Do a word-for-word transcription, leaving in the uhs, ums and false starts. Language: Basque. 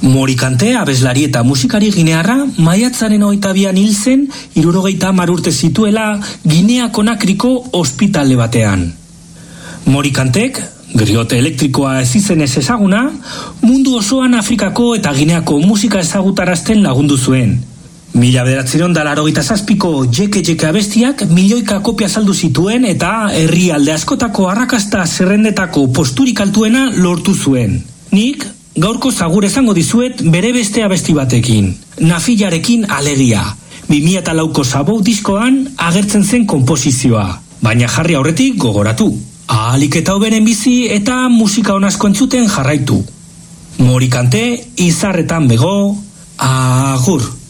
Morikante abeslari eta musikari ginearra maiatzaren hogeita bian hil zen hirurogeita hamar urte zituela Ginea Konakriko ospitale batean. Morikantek, griote elektrikoa ez izenez ezaguna, mundu osoan Afrikako eta Gineako musika ezagutarazten lagundu zuen. Mila bederatziehun eta laurogeita zazpiko Jeke Jeke abestiak milioika kopia saldu zituen eta herrialde askotako arrakasta zerrendetako posturik altuena lortu zuen. Nik gaurko zagur esango dizuet bere beste abesti batekin, Nafilarekin alegia. bi mila lauko Sabou diskoan agertzen zen konposizioa, baina jarri aurretik gogoratu. Ahalik eta hoberen bizi eta musika on asko entzuten jarraitu. Morikante, izarretan bego, agur.